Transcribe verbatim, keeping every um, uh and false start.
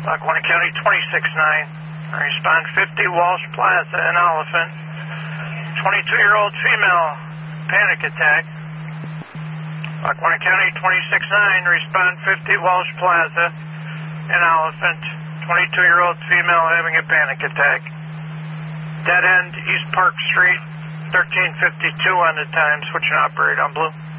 Lackawanna County twenty-six nine. Respond fifty Walsh Plaza in Oliphant. twenty-two-year-old female, panic attack. Lackawanna County twenty-six nine. Respond fifty Walsh Plaza in Oliphant. twenty-two-year-old female having a panic attack. Dead end, East Park Street, thirteen fifty-two on the time. Switching operator on blue.